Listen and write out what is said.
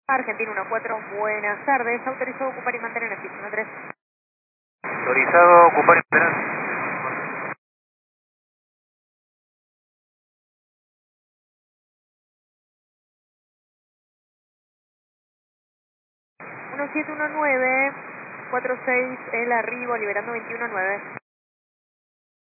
Argentina 14, buenas tardes. Autorizado ocupar y mantener en pista 13. Autorizado ocupar y esperar. 1719, 46, el arribo, liberando 21-9.